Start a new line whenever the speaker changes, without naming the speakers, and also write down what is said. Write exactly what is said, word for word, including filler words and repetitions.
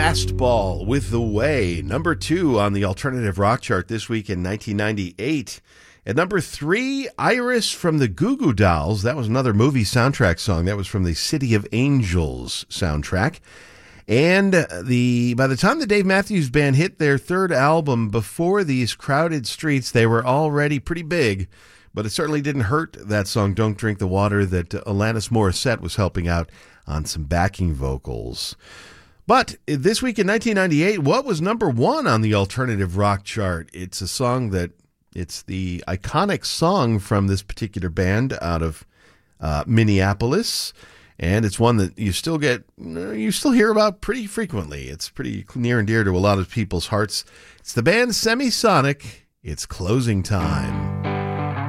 Fastball with The Way, number two on the alternative rock chart this week in nineteen ninety-eight. At number three, Iris from the Goo Goo Dolls. That was another movie soundtrack song. That was from the City of Angels soundtrack. And the by the time the Dave Matthews Band hit their third album, Before These Crowded Streets, they were already pretty big. But it certainly didn't hurt, that song, Don't Drink the Water, that Alanis Morissette was helping out on some backing vocals. But this week in nineteen ninety-eight, what was number one on the alternative rock chart? It's a song that, it's the iconic song from this particular band out of uh, Minneapolis. And it's one that you still get, you still hear about pretty frequently. It's pretty near and dear to a lot of people's hearts. It's the band Semisonic. It's Closing Time.